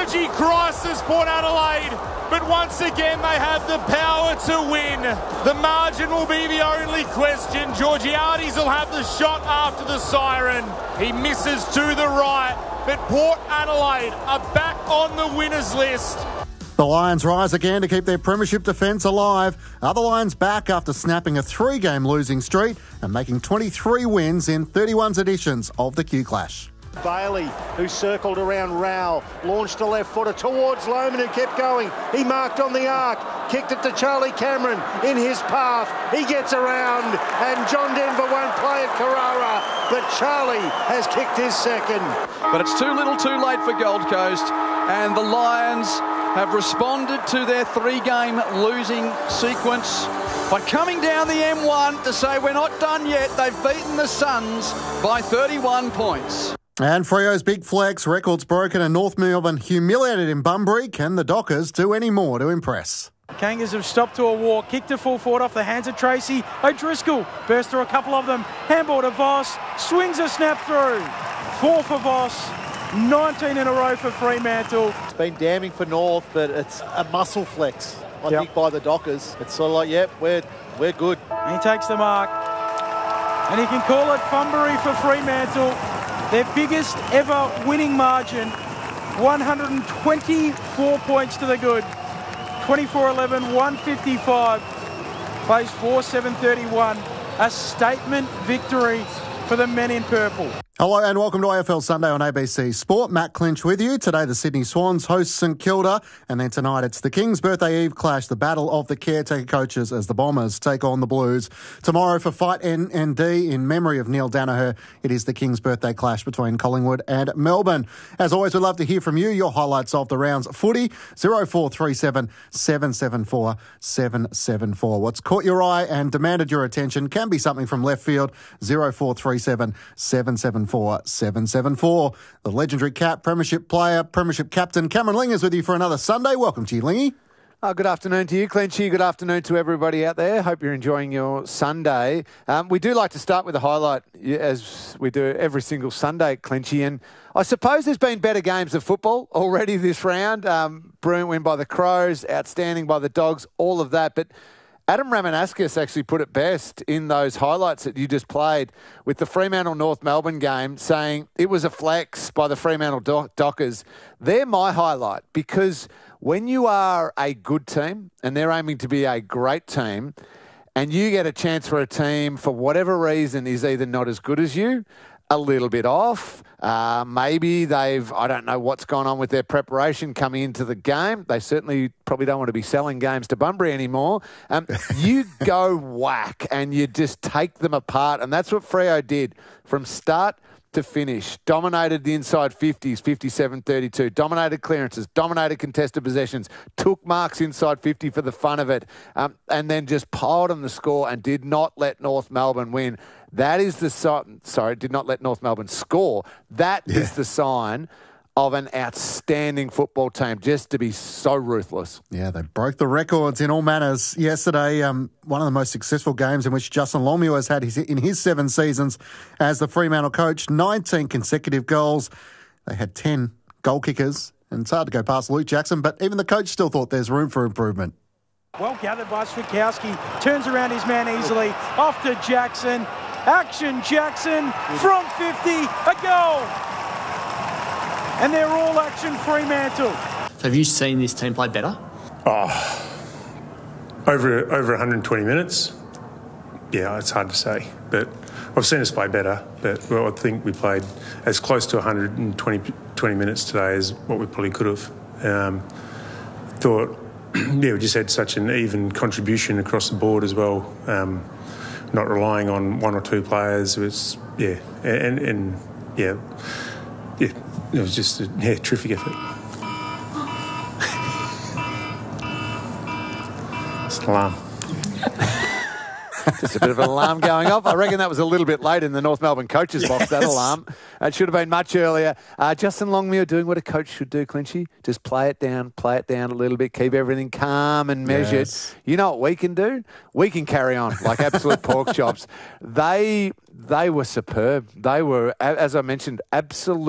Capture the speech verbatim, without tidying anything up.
Energy crisis, Port Adelaide, but once again they have the power to win. The margin will be the only question. Georgiades will have the shot after the siren. He misses to the right, but Port Adelaide are back on the winners list. The Lions rise again to keep their premiership defence alive. Are the Lions back after snapping a three-game losing streak and making twenty-three wins in thirty-one editions of the Q-Clash? Bailey, who circled around Rowell, launched a left footer towards Lohman, who kept going. He marked on the arc, kicked it to Charlie Cameron in his path. He gets around, and John Denver won't play at Carrara, but Charlie has kicked his second. But it's too little too late for Gold Coast, and the Lions have responded to their three-game losing sequence by coming down the M one to say we're not done yet. They've beaten the Suns by thirty-one points. And Freo's big flex, records broken, and North Melbourne humiliated in Bunbury. Can the Dockers do any more to impress? Kangas have stopped to a walk, kicked to full forward off the hands of Tracy O'Driscoll. Burst through a couple of them. Handball to Voss. Swings a snap through. Four for Voss. nineteen in a row for Fremantle. It's been damning for North, but it's a muscle flex, I yep. think, by the Dockers. It's sort of like, yep, we're, we're good. And he takes the mark. And he can call it Bunbury for Fremantle. Their biggest ever winning margin, one hundred twenty-four points to the good. twenty-four eleven, one fifty-five, plays four seven thirty-one. A statement victory for the men in purple. Hello and welcome to A F L Sunday on A B C Sport. Matt Clinch with you. Today the Sydney Swans host St Kilda, and then tonight it's the King's Birthday Eve clash, the battle of the caretaker coaches as the Bombers take on the Blues. Tomorrow for Fight N N D in memory of Neil Danaher, it is the King's Birthday clash between Collingwood and Melbourne. As always, we'd love to hear from you, your highlights of the round's footy, oh four three seven, seven seven four, seven seven four. What's caught your eye and demanded your attention can be something from left field, oh four three seven, seven seven four, seven seven four. The legendary Cap, Premiership player, Premiership captain, Cameron Ling is with you for another Sunday. Welcome to you, Lingy. Oh, good afternoon to you, Clinchy. Good afternoon to everybody out there. Hope you're enjoying your Sunday. Um, we do like to start with a highlight, as we do every single Sunday, Clinchy. And I suppose there's been better games of football already this round. Um, brilliant win by the Crows, outstanding by the Dogs, all of that. But Adam Ramanauskas actually put it best in those highlights that you just played with the Fremantle-North Melbourne game, saying it was a flex by the Fremantle Do- Dockers. They're my highlight because when you are a good team and they're aiming to be a great team and you get a chance for a team for whatever reason is either not as good as you, a little bit off. Uh, maybe they've, I don't know what's gone on with their preparation coming into the game. They certainly probably don't want to be selling games to Bunbury anymore. Um, you go whack and you just take them apart. And that's what Freo did from start to finish. Dominated the inside fifties, fifty-seven thirty-two. Dominated clearances, dominated contested possessions, took marks inside fifty for the fun of it, um, and then just piled on the score and did not let North Melbourne win. That is the sign. Sorry, did not let North Melbourne score. That yeah. is the sign of an outstanding football team, just to be so ruthless. Yeah, they broke the records in all manners yesterday. Um, one of the most successful games in which Justin Longmuir has had his, in his seven seasons as the Fremantle coach. nineteen consecutive goals. They had ten goal kickers, and it's hard to go past Luke Jackson, but even the coach still thought there's room for improvement. Well gathered by Switkowski. Turns around his man easily. Off to Jackson. Action Jackson from fifty. A goal. And they're all action Fremantle. So have you seen this team play better? Oh, over over one hundred twenty minutes. Yeah, it's hard to say, but I've seen us play better. But well, I think we played as close to one hundred twenty minutes today as what we probably could have. Um, thought, yeah, we just had such an even contribution across the board as well. Um, not relying on one or two players. It was yeah, and and yeah, yeah. It was just a yeah, terrific effort. It's an alarm. Just a bit of an alarm going off. I reckon that was a little bit late in the North Melbourne coaches box, yes. That alarm. It should have been much earlier. Uh, Justin Longmuir doing what a coach should do, Clinchy. Just play it down, play it down a little bit, keep everything calm and measured. Yes. You know what we can do? We can carry on like absolute pork chops. They, they were superb. They were, as I mentioned, absolute.